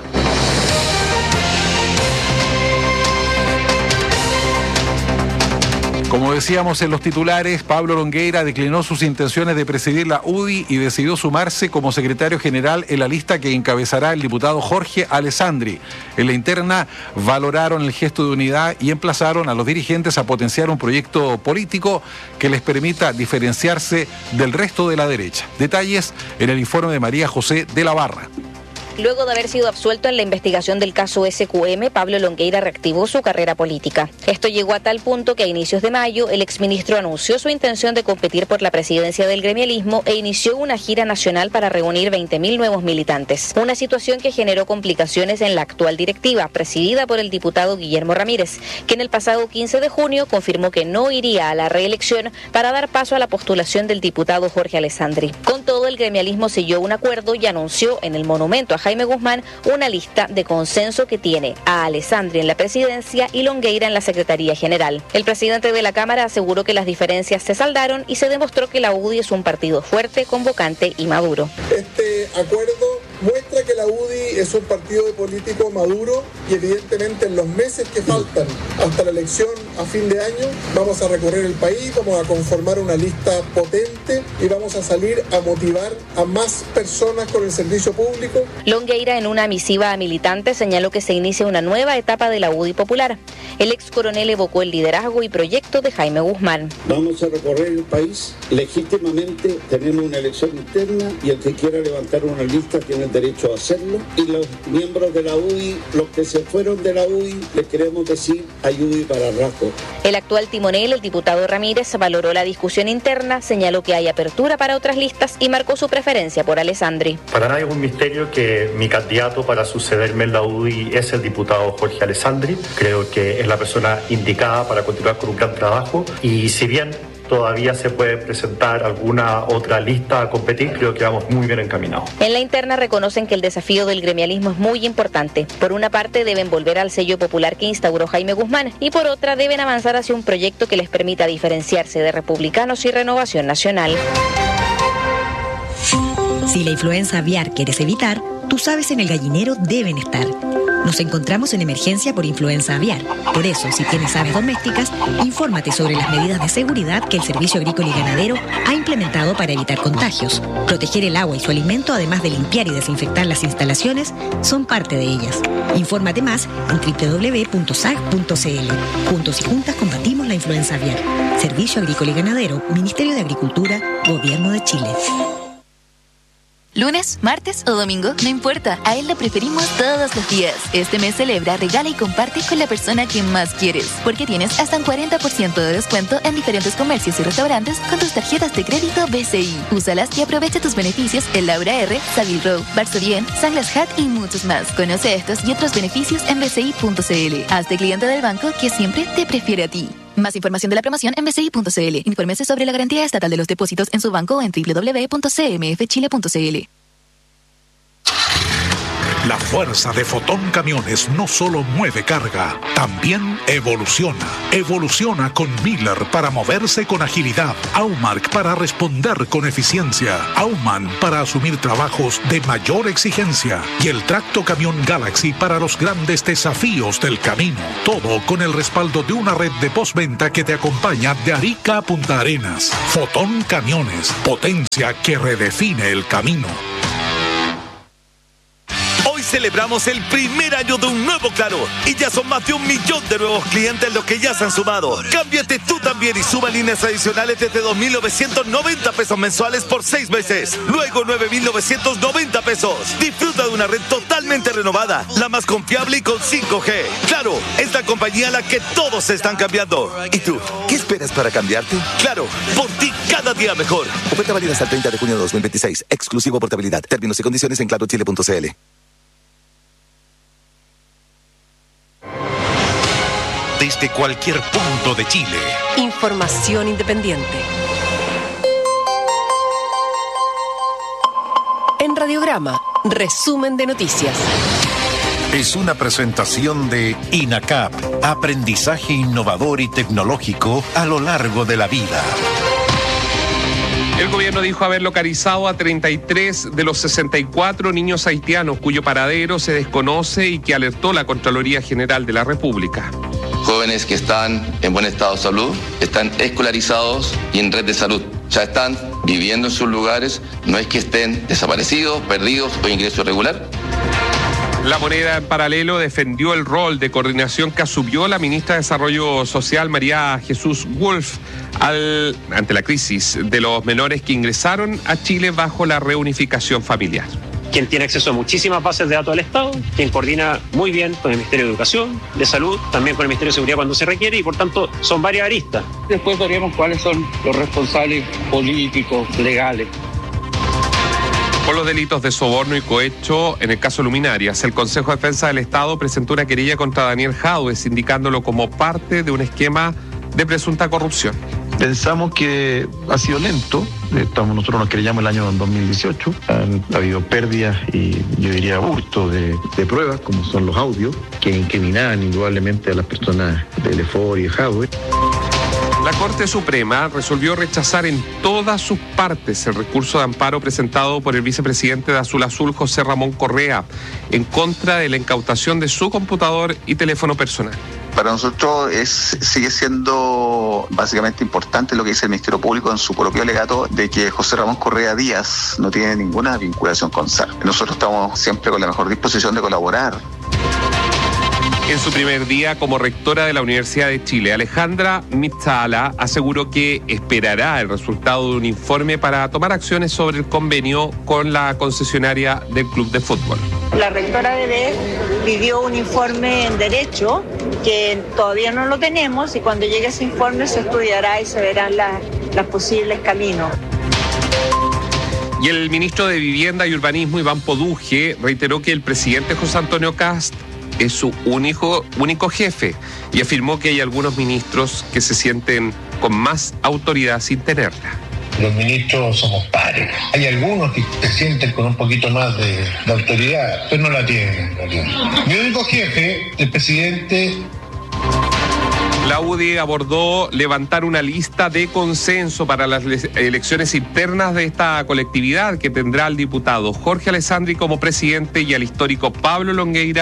Como decíamos en los titulares, Pablo Longueira declinó sus intenciones de presidir la UDI y decidió sumarse como secretario general en la lista que encabezará el diputado Jorge Alessandri. En la interna valoraron el gesto de unidad y emplazaron a los dirigentes a potenciar un proyecto político que les permita diferenciarse del resto de la derecha. Detalles en el informe de María José de la Barra. Luego de haber sido absuelto en la investigación del caso SQM, Pablo Longueira reactivó su carrera política. Esto llegó a tal punto que a inicios de mayo el exministro anunció su intención de competir por la presidencia del gremialismo e inició una gira nacional para reunir 20.000 nuevos militantes. Una situación que generó complicaciones en la actual directiva, presidida por el diputado Guillermo Ramírez, quien el pasado 15 de junio confirmó que no iría a la reelección para dar paso a la postulación del diputado Jorge Alessandri. Con todo, el gremialismo selló un acuerdo y anunció en el monumento a Jaime Guzmán una lista de consenso que tiene a Alessandri en la presidencia y Longueira en la secretaría general. El presidente de la Cámara aseguró que las diferencias se saldaron y se demostró que la UDI es un partido fuerte, convocante y maduro. Este acuerdo muestra que la UDI es un partido político maduro y evidentemente en los meses que faltan hasta la elección a fin de año vamos a recorrer el país, vamos a conformar una lista potente y vamos a salir a motivar a más personas con el servicio público. Longueira, en una misiva a militantes, señaló que se inicia una nueva etapa de la UDI popular. El ex coronel evocó el liderazgo y proyecto de Jaime Guzmán. Vamos a recorrer el país legítimamente, tenemos una elección interna y el que quiera levantar una lista tiene el derecho a hacerlo, y los miembros de la UDI, los que se fueron de la UDI, les queremos decir UDI para rato. El actual timonel, el diputado Ramírez, valoró la discusión interna, señaló que hay apertura para otras listas y marcó su preferencia por Alessandri. Para nadie es un misterio que mi candidato para sucederme en la UDI es el diputado Jorge Alessandri. Creo que es la persona indicada para continuar con un gran trabajo, y si bien todavía se puede presentar alguna otra lista a competir, creo que vamos muy bien encaminados. En la interna reconocen que el desafío del gremialismo es muy importante. Por una parte deben volver al sello popular que instauró Jaime Guzmán y por otra deben avanzar hacia un proyecto que les permita diferenciarse de Republicanos y Renovación Nacional. Si la influenza aviar quieres evitar, tus aves en el gallinero deben estar. Nos encontramos en emergencia por influenza aviar. Por eso, si tienes aves domésticas, infórmate sobre las medidas de seguridad que el Servicio Agrícola y Ganadero ha implementado para evitar contagios. Proteger el agua y su alimento, además de limpiar y desinfectar las instalaciones, son parte de ellas. Infórmate más en www.sag.cl. Juntos y juntas combatimos la influenza aviar. Servicio Agrícola y Ganadero, Ministerio de Agricultura, Gobierno de Chile. Lunes, martes o domingo, no importa, a él lo preferimos todos los días. Este mes celebra, regala y comparte con la persona que más quieres, porque tienes hasta un 40% de descuento en diferentes comercios y restaurantes con tus tarjetas de crédito BCI. Úsalas y aprovecha tus beneficios en Laura R, Savile Row, Barsorién, Sunglass Hut y muchos más. Conoce estos y otros beneficios en bci.cl. Hazte cliente del banco que siempre te prefiere a ti. Más información de la promoción en bci.cl. Infórmese sobre la garantía estatal de los depósitos en su banco en www.cmfchile.cl. La fuerza de Fotón Camiones no solo mueve carga, también evoluciona. Evoluciona con Miller para moverse con agilidad, Aumark para responder con eficiencia, Aumann para asumir trabajos de mayor exigencia y el Tracto Camión Galaxy para los grandes desafíos del camino. Todo con el respaldo de una red de postventa que te acompaña de Arica a Punta Arenas. Fotón Camiones, potencia que redefine el camino. Hoy celebramos el primer año de un nuevo Claro y ya son más de 1 millón de nuevos clientes los que ya se han sumado. Cámbiate tú también y suma líneas adicionales desde 2.990 pesos mensuales por 6 meses. Luego 9.990 pesos. Disfruta de una red totalmente renovada, la más confiable y con 5G. Claro, es la compañía a la que todos se están cambiando. ¿Y tú? ¿Qué esperas para cambiarte? Claro, por ti cada día mejor. Oferta válida hasta el 30 de junio de 2026. Exclusivo portabilidad. Términos y condiciones en clarochile.cl. Desde cualquier punto de Chile. Información independiente. En Radiograma, resumen de noticias. Es una presentación de INACAP, aprendizaje innovador y tecnológico a lo largo de la vida. El gobierno dijo haber localizado a 33 de los 64 niños haitianos cuyo paradero se desconoce y que alertó la Contraloría General de la República. Jóvenes que están en buen estado de salud, están escolarizados y en red de salud. Ya están viviendo en sus lugares, no es que estén desaparecidos, perdidos o ingreso irregular. La Moneda en paralelo defendió el rol de coordinación que asumió la ministra de Desarrollo Social, María Jesús Wolf, ante la crisis de los menores que ingresaron a Chile bajo la reunificación familiar. Quien tiene acceso a muchísimas bases de datos del Estado, quien coordina muy bien con el Ministerio de Educación, de Salud, también con el Ministerio de Seguridad cuando se requiere y por tanto son varias aristas. Después veremos cuáles son los responsables políticos, legales. Por los delitos de soborno y cohecho en el caso Luminarias, el Consejo de Defensa del Estado presentó una querella contra Daniel Jadue, indicándolo como parte de un esquema de presunta corrupción. Pensamos que ha sido lento. Nosotros nos querellamos el año 2018. Han habido pérdidas y yo diría hurto de pruebas, como son los audios, que incriminaban indudablemente a las personas del EFOR y de Jadue. La Corte Suprema resolvió rechazar en todas sus partes el recurso de amparo presentado por el vicepresidente de Azul Azul, José Ramón Correa, en contra de la incautación de su computador y teléfono personal. Para nosotros sigue siendo básicamente importante lo que dice el Ministerio Público en su propio alegato de que José Ramón Correa Díaz no tiene ninguna vinculación con SAR. Nosotros estamos siempre con la mejor disposición de colaborar. En su primer día como rectora de la Universidad de Chile, Alejandra Mitzala aseguró que esperará el resultado de un informe para tomar acciones sobre el convenio con la concesionaria del club de fútbol. La rectora de BES pidió un informe en Derecho que todavía no lo tenemos y cuando llegue ese informe se estudiará y se verán los posibles caminos. Y el ministro de Vivienda y Urbanismo, Iván Poduje, reiteró que el presidente José Antonio Kast es su único jefe y afirmó que hay algunos ministros que se sienten con más autoridad sin tenerla. Los ministros somos pares. Hay algunos que se sienten con un poquito más de autoridad, pero no la tienen. Mi único jefe, el presidente. La UDI abordó levantar una lista de consenso para las elecciones internas de esta colectividad que tendrá al diputado Jorge Alessandri como presidente y al histórico Pablo Longueira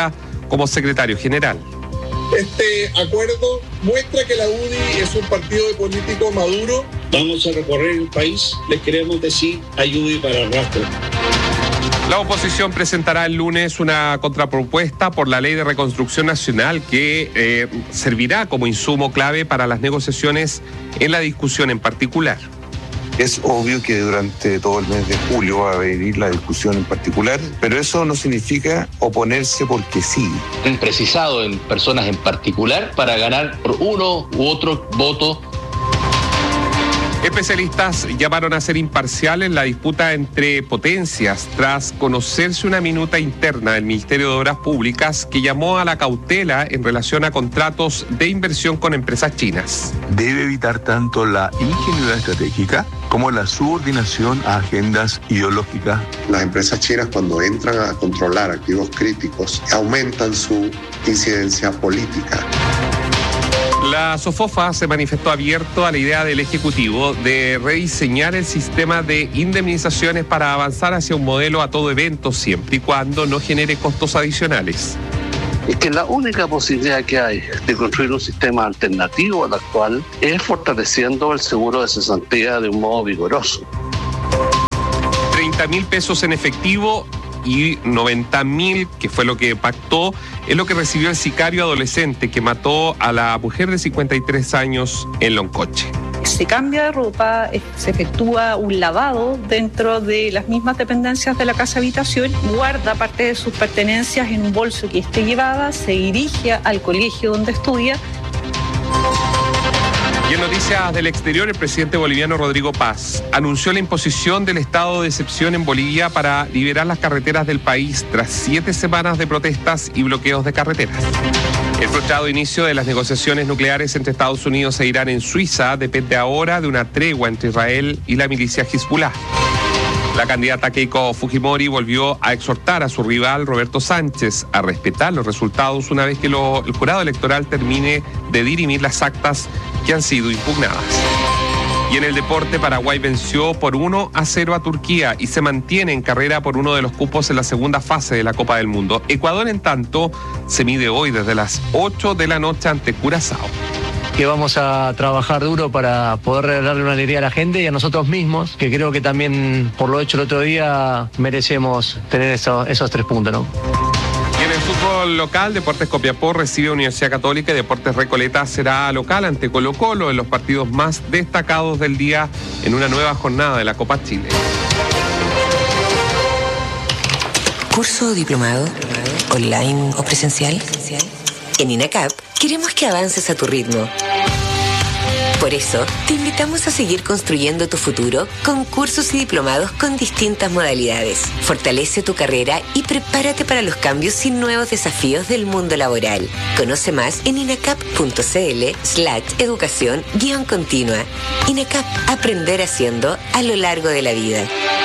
como secretario general. Este acuerdo muestra que la UDI es un partido de políticos maduro. Vamos a recorrer el país, les queremos decir, hay UDI para el rastro. La oposición presentará el lunes una contrapropuesta por la Ley de Reconstrucción Nacional que servirá como insumo clave para las negociaciones en la discusión en particular. Es obvio que durante todo el mes de julio va a venir la discusión en particular, pero eso no significa oponerse porque sí. Precisado en personas en particular para ganar por uno u otro voto. Especialistas llamaron a ser imparciales la disputa entre potencias tras conocerse una minuta interna del Ministerio de Obras Públicas que llamó a la cautela en relación a contratos de inversión con empresas chinas. Debe evitar tanto la ingenuidad estratégica como la subordinación a agendas ideológicas. Las empresas chinas, cuando entran a controlar activos críticos, aumentan su incidencia política. La SOFOFA se manifestó abierto a la idea del Ejecutivo de rediseñar el sistema de indemnizaciones para avanzar hacia un modelo a todo evento, siempre y cuando no genere costos adicionales. Es que la única posibilidad que hay de construir un sistema alternativo al actual es fortaleciendo el seguro de cesantía de un modo vigoroso. 30.000 pesos en efectivo y 90.000, que fue lo que pactó, es lo que recibió el sicario adolescente que mató a la mujer de 53 años en Loncoche. Se cambia de ropa, se efectúa un lavado dentro de las mismas dependencias de la casa habitación, guarda parte de sus pertenencias en un bolso que esté llevada, se dirige al colegio donde estudia. Y en noticias del exterior, el presidente boliviano Rodrigo Paz anunció la imposición del estado de excepción en Bolivia para liberar las carreteras del país tras 7 semanas de protestas y bloqueos de carreteras. El frustrado inicio de las negociaciones nucleares entre Estados Unidos e Irán en Suiza depende ahora de una tregua entre Israel y la milicia Hezbollah. La candidata Keiko Fujimori volvió a exhortar a su rival Roberto Sánchez a respetar los resultados una vez que el jurado electoral termine de dirimir las actas que han sido impugnadas. Y en el deporte, Paraguay venció por 1-0 a Turquía y se mantiene en carrera por uno de los cupos en la segunda fase de la Copa del Mundo. Ecuador, en tanto, se mide hoy desde las 8 de la noche ante Curazao. Que vamos a trabajar duro para poder regalarle una alegría a la gente y a nosotros mismos, que creo que también, por lo hecho el otro día, merecemos tener esos 3 puntos, ¿no? Y en el fútbol local, Deportes Copiapó recibe a Universidad Católica y Deportes Recoleta será local ante Colo-Colo en los partidos más destacados del día en una nueva jornada de la Copa Chile. ¿Curso o diplomado? ¿Online o presencial? En INACAP queremos que avances a tu ritmo. Por eso, te invitamos a seguir construyendo tu futuro con cursos y diplomados con distintas modalidades. Fortalece tu carrera y prepárate para los cambios y nuevos desafíos del mundo laboral. Conoce más en inacap.cl/educación-continua. INACAP, aprender haciendo a lo largo de la vida.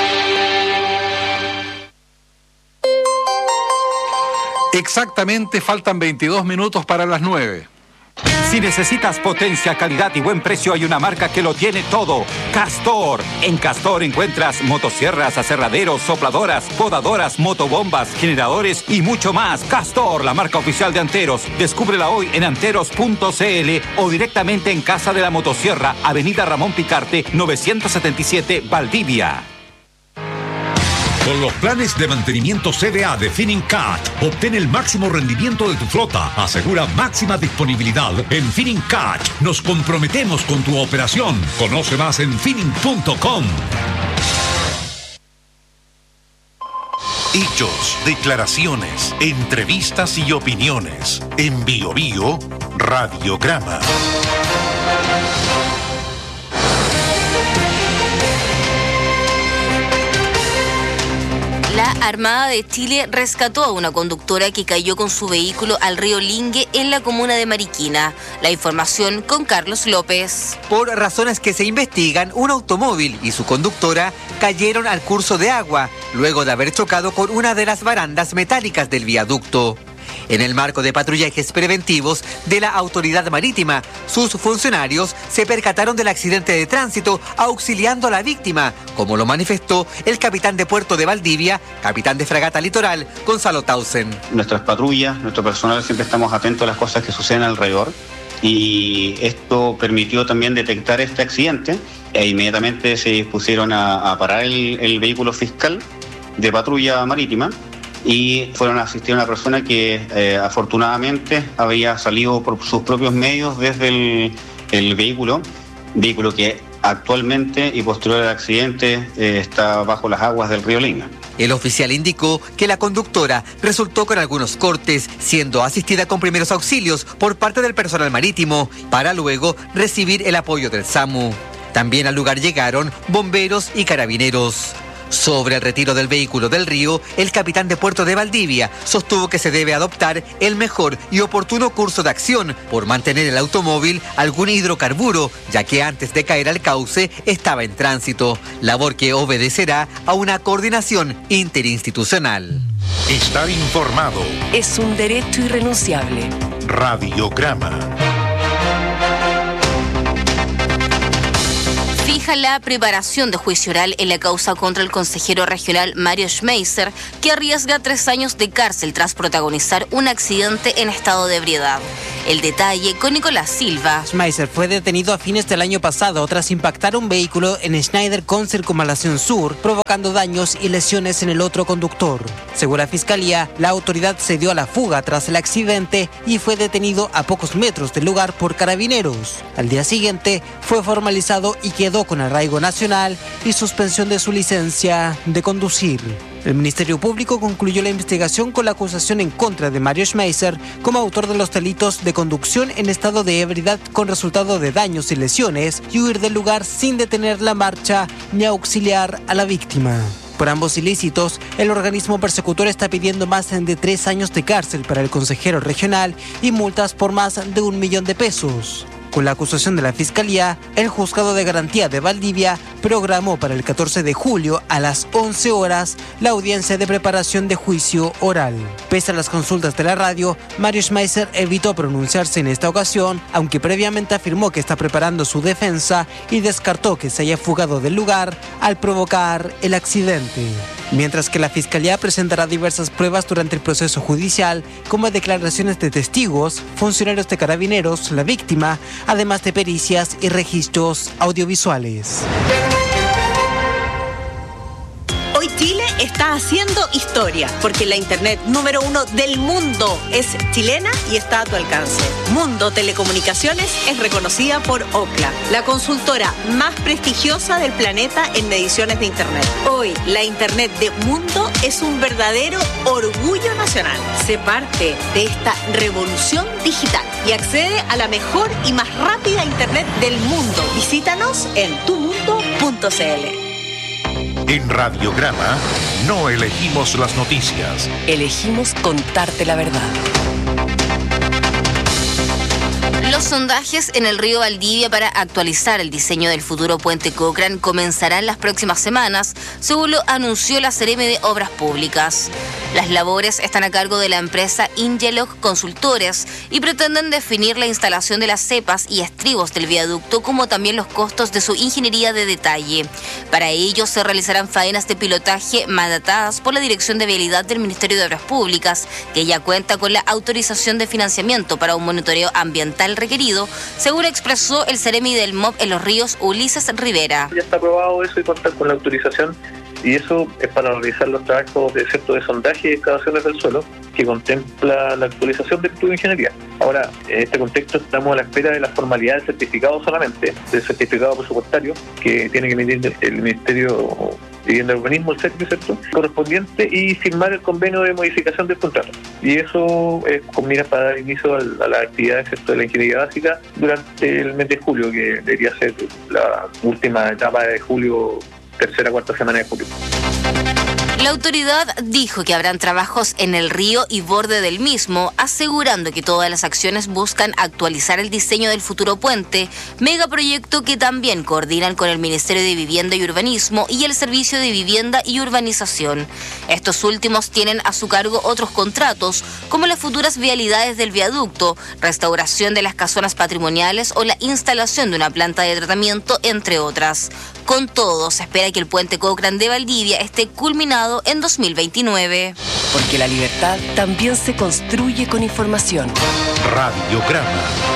Exactamente, faltan 22 minutos para las 9. Si necesitas potencia, calidad y buen precio, hay una marca que lo tiene todo. Castor. En Castor encuentras motosierras, aserraderos, sopladoras, podadoras, motobombas, generadores y mucho más. Castor, la marca oficial de Anteros. Descúbrela hoy en anteros.cl o directamente en Casa de la Motosierra, Avenida Ramón Picarte, 977, Valdivia. Con los planes de mantenimiento CDA de Finincat, obtén el máximo rendimiento de tu flota. Asegura máxima disponibilidad. En Finincat nos comprometemos con tu operación. Conoce más en Finin.com. Hechos, declaraciones, entrevistas y opiniones. En Bio Bio, Radiograma. La Armada de Chile rescató a una conductora que cayó con su vehículo al río Lingue en la comuna de Mariquina. La información con Carlos López. Por razones que se investigan, un automóvil y su conductora cayeron al curso de agua, luego de haber chocado con una de las barandas metálicas del viaducto. En el marco de patrullajes preventivos de la Autoridad Marítima, sus funcionarios se percataron del accidente de tránsito auxiliando a la víctima, como lo manifestó el capitán de Puerto de Valdivia, capitán de Fragata Litoral, Gonzalo Tausen. Nuestras patrullas, nuestro personal siempre estamos atentos a las cosas que suceden alrededor y esto permitió también detectar este accidente e inmediatamente se dispusieron a parar el vehículo fiscal de patrulla marítima y fueron a asistir a una persona que afortunadamente había salido por sus propios medios desde el vehículo que actualmente y posterior al accidente está bajo las aguas del río Linga. El oficial indicó que la conductora resultó con algunos cortes, siendo asistida con primeros auxilios por parte del personal marítimo, para luego recibir el apoyo del SAMU. También al lugar llegaron bomberos y carabineros. Sobre el retiro del vehículo del río, el capitán de Puerto de Valdivia sostuvo que se debe adoptar el mejor y oportuno curso de acción por mantener el automóvil algún hidrocarburo, ya que antes de caer al cauce estaba en tránsito, labor que obedecerá a una coordinación interinstitucional. Estar informado es un derecho irrenunciable. Radiograma. Fija la preparación de juicio oral en la causa contra el consejero regional Mario Schmeiser, que arriesga 3 años de cárcel tras protagonizar un accidente en estado de ebriedad. El detalle con Nicolás Silva. Schmeiser fue detenido a fines del año pasado tras impactar un vehículo en Schneider con Circunvalación Sur, provocando daños y lesiones en el otro conductor. Según la Fiscalía, la autoridad se dio a la fuga tras el accidente y fue detenido a pocos metros del lugar por carabineros. Al día siguiente fue formalizado y quedó con arraigo nacional y suspensión de su licencia de conducir. El Ministerio Público concluyó la investigación con la acusación en contra de Mario Schmeiser como autor de los delitos de conducción en estado de ebriedad con resultado de daños y lesiones y huir del lugar sin detener la marcha ni auxiliar a la víctima. Por ambos ilícitos, el organismo persecutor está pidiendo más de 3 años de cárcel para el consejero regional y multas por más de 1 millón de pesos. Con la acusación de la Fiscalía, el Juzgado de Garantía de Valdivia programó para el 14 de julio a las 11 horas la audiencia de preparación de juicio oral. Pese a las consultas de la radio, Mario Schmeiser evitó pronunciarse en esta ocasión, aunque previamente afirmó que está preparando su defensa y descartó que se haya fugado del lugar al provocar el accidente. Mientras que la Fiscalía presentará diversas pruebas durante el proceso judicial, como declaraciones de testigos, funcionarios de carabineros, la víctima, además de pericias y registros audiovisuales. Hoy Chile está haciendo historia, porque la internet número 1 del mundo es chilena y está a tu alcance. Mundo Telecomunicaciones es reconocida por Ookla, la consultora más prestigiosa del planeta en mediciones de internet. Hoy, la internet de Mundo es un verdadero orgullo nacional. Sé parte de esta revolución digital y accede a la mejor y más rápida internet del mundo. Visítanos en tumundo.cl. En Radiograma no elegimos las noticias. Elegimos contarte la verdad. Los sondajes en el río Valdivia para actualizar el diseño del futuro puente Cochrane comenzarán las próximas semanas, según lo anunció la Seremi de Obras Públicas. Las labores están a cargo de la empresa Ingelog Consultores y pretenden definir la instalación de las cepas y estribos del viaducto, como también los costos de su ingeniería de detalle. Para ello se realizarán faenas de pilotaje mandatadas por la Dirección de Vialidad del Ministerio de Obras Públicas, que ya cuenta con la autorización de financiamiento para un monitoreo ambiental requerido, según expresó el Seremi del MOB en Los Ríos, Ulises Rivera. Ya está aprobado eso y contar con la autorización, y eso es para realizar los trabajos de sondaje y excavaciones del suelo, que contempla la actualización del estudio de ingeniería. Ahora, en este contexto estamos a la espera de la formalidad del certificado solamente, del certificado presupuestario que tiene que emitir el Ministerio de Vivienda y Urbanismo, el CERVI, ¿cierto?, correspondiente, y firmar el convenio de modificación del contrato. Y eso con miras para dar inicio a las actividades, ¿cierto?, de la ingeniería básica durante el mes de julio, que debería ser la última etapa de julio, tercera, cuarta semana de julio. La autoridad dijo que habrán trabajos en el río y borde del mismo, asegurando que todas las acciones buscan actualizar el diseño del futuro puente, megaproyecto que también coordinan con el Ministerio de Vivienda y Urbanismo y el Servicio de Vivienda y Urbanización. Estos últimos tienen a su cargo otros contratos, como las futuras vialidades del viaducto, restauración de las casonas patrimoniales o la instalación de una planta de tratamiento, entre otras. Con todo, se espera que el puente Cochrane de Valdivia esté culminado en 2029. Porque la libertad también se construye con información. Radiograma.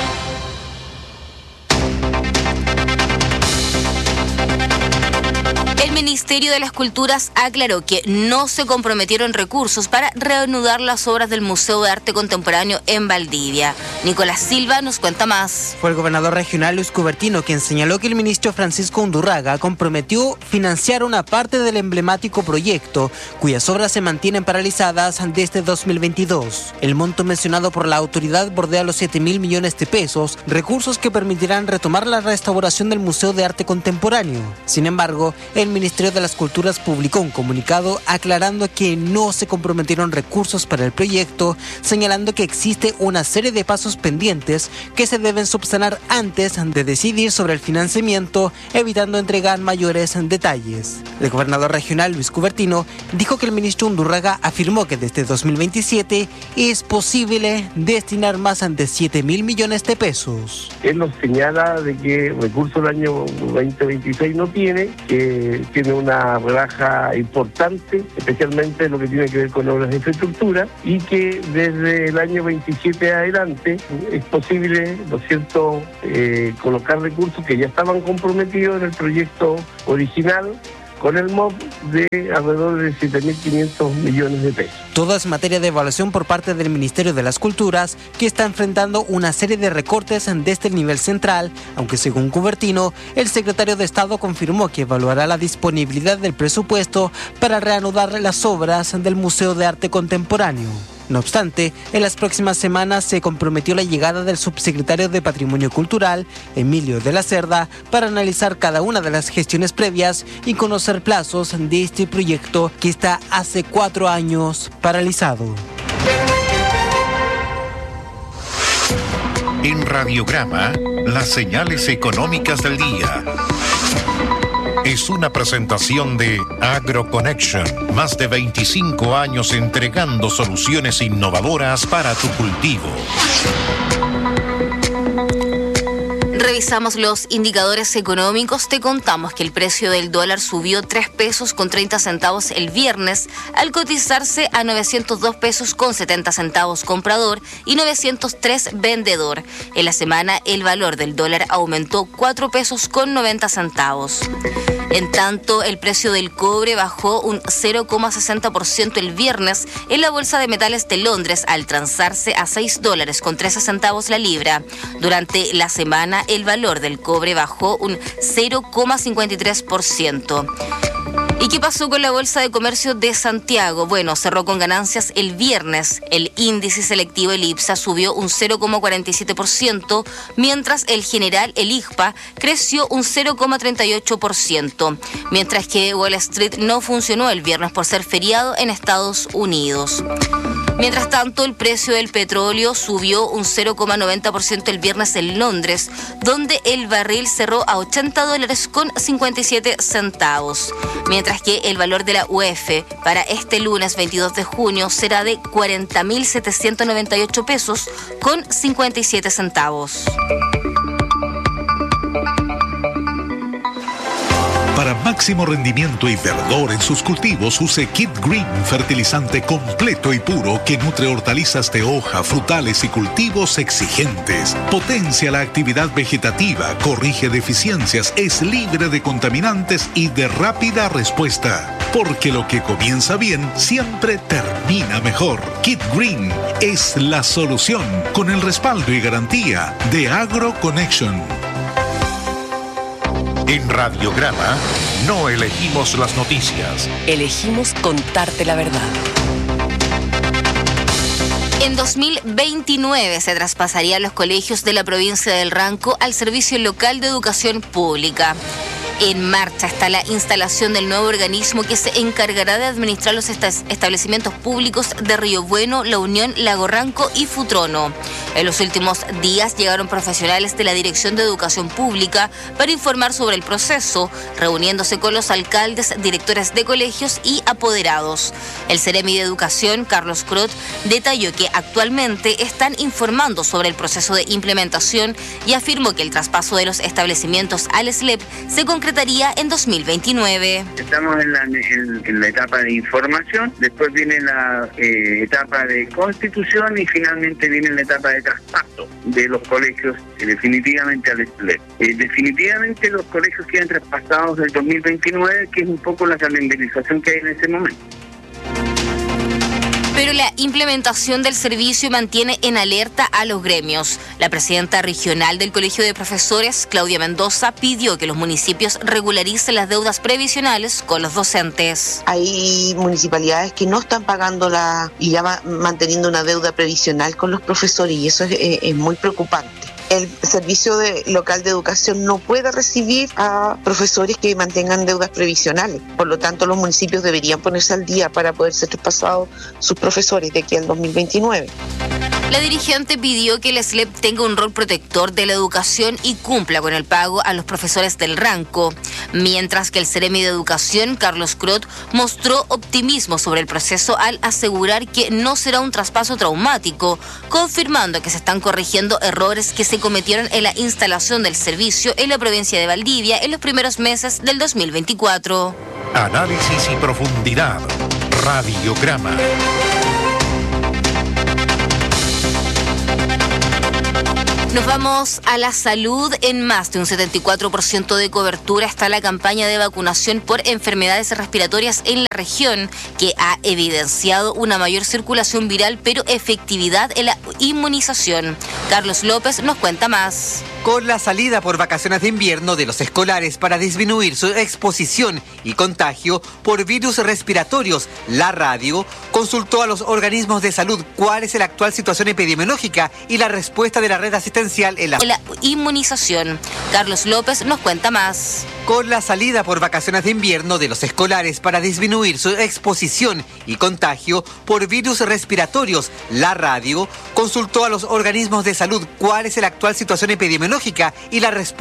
El Ministerio de las Culturas aclaró que no se comprometieron recursos para reanudar las obras del Museo de Arte Contemporáneo en Valdivia. Nicolás Silva nos cuenta más. Fue el gobernador regional Luis Cubertino quien señaló que el ministro Francisco Undurraga comprometió financiar una parte del emblemático proyecto, cuyas obras se mantienen paralizadas desde 2022. El monto mencionado por la autoridad bordea los 7.000 millones de pesos, recursos que permitirán retomar la restauración del Museo de Arte Contemporáneo. Sin embargo, el Ministerio de las Culturas publicó un comunicado aclarando que no se comprometieron recursos para el proyecto, señalando que existe una serie de pasos pendientes que se deben subsanar antes de decidir sobre el financiamiento, evitando entregar mayores detalles. El gobernador regional Luis Cubertino dijo que el ministro Undurraga afirmó que desde 2027 es posible destinar más de 7.000 millones de pesos. Él nos señala de que recursos del año 2026 no tiene, que tiene una rebaja importante, especialmente lo que tiene que ver con obras de infraestructura, y que desde el año 27 adelante es posible, ¿no es cierto?, colocar recursos que ya estaban comprometidos en el proyecto original con el MOP de alrededor de 7.500 millones de pesos. Todo es materia de evaluación por parte del Ministerio de las Culturas, que está enfrentando una serie de recortes desde el nivel central, aunque según Cubertino, el secretario de Estado confirmó que evaluará la disponibilidad del presupuesto para reanudar las obras del Museo de Arte Contemporáneo. No obstante, en las próximas semanas se comprometió la llegada del subsecretario de Patrimonio Cultural, Emilio de la Cerda, para analizar cada una de las gestiones previas y conocer plazos de este proyecto que está hace 4 años paralizado. En Radiograma, las señales económicas del día. Es una presentación de AgroConnection. Más de 25 años entregando soluciones innovadoras para tu cultivo. Revisamos los indicadores económicos. Te contamos que el precio del dólar subió 3 pesos con 30 centavos el viernes al cotizarse a 902 pesos con 70 centavos comprador y 903 vendedor. En la semana el valor del dólar aumentó 4 pesos con 90 centavos. En tanto, el precio del cobre bajó un 0,60% el viernes en la Bolsa de Metales de Londres al transarse a $6 con 13 centavos la libra. Durante la semana, el valor del cobre bajó un 0,53%. ¿Y qué pasó con la Bolsa de Comercio de Santiago? Bueno, cerró con ganancias el viernes. El índice selectivo, el IPSA, subió un 0,47%, mientras el general, el IGPA, creció un 0,38%, mientras que Wall Street no funcionó el viernes por ser feriado en Estados Unidos. Mientras tanto, el precio del petróleo subió un 0,90% el viernes en Londres, donde el barril cerró a $80 con 57 centavos. Mientras que el valor de la UF para este lunes 22 de junio será de 40.798 pesos con 57 centavos. Para máximo rendimiento y verdor en sus cultivos, use Kit Green, fertilizante completo y puro que nutre hortalizas de hoja, frutales y cultivos exigentes. Potencia la actividad vegetativa, corrige deficiencias, es libre de contaminantes y de rápida respuesta. Porque lo que comienza bien siempre termina mejor. Kit Green es la solución, con el respaldo y garantía de AgroConnection. En Radiograma, no elegimos las noticias. Elegimos contarte la verdad. En 2029 se traspasarían los colegios de la provincia del Ranco al Servicio Local de Educación Pública. En marcha está la instalación del nuevo organismo que se encargará de administrar los establecimientos públicos de Río Bueno, La Unión, Lago Ranco y Futrono. En los últimos días llegaron profesionales de la Dirección de Educación Pública para informar sobre el proceso, reuniéndose con los alcaldes, directores de colegios y apoderados. El Ceremi de Educación, Carlos Crot, detalló que actualmente están informando sobre el proceso de implementación y afirmó que el traspaso de los establecimientos al SLEP se concretaría en 2029. Estamos en la etapa de información, después viene la etapa de constitución y finalmente viene la etapa de traspaso de los colegios definitivamente al SLEP. Definitivamente los colegios quedan traspasados del 2029, que es un poco la calendarización que hay en ese momento. Pero la implementación del servicio mantiene en alerta a los gremios. La presidenta regional del Colegio de Profesores, Claudia Mendoza, pidió que los municipios regularicen las deudas previsionales con los docentes. Hay municipalidades que no están pagando y ya manteniendo una deuda previsional con los profesores, y eso es muy preocupante. El servicio local de educación no puede recibir a profesores que mantengan deudas previsionales. Por lo tanto, los municipios deberían ponerse al día para poder ser traspasados sus profesores de aquí al 2029. La dirigente pidió que el SLEP tenga un rol protector de la educación y cumpla con el pago a los profesores del Ranco, mientras que el Ceremi de Educación, Carlos Crot, mostró optimismo sobre el proceso al asegurar que no será un traspaso traumático, confirmando que se están corrigiendo errores que se cometieron en la instalación del servicio en la provincia de Valdivia en los primeros meses del 2024. Análisis y profundidad. Radiograma. Nos vamos a la salud. En más de un 74% de cobertura está la campaña de vacunación por enfermedades respiratorias en la región, que ha evidenciado una mayor circulación viral, pero efectividad en la inmunización. Carlos López nos cuenta más. Con la salida por vacaciones de invierno de los escolares para disminuir su exposición y contagio por virus respiratorios, la radio consultó a los organismos de salud cuál es la actual situación epidemiológica y la respuesta de la red asistencial en la inmunización. Carlos López nos cuenta más. Con la salida por vacaciones de invierno de los escolares para disminuir su exposición y contagio por virus respiratorios, la radio consultó a los organismos de salud cuál es la actual situación epidemiológica y la respuesta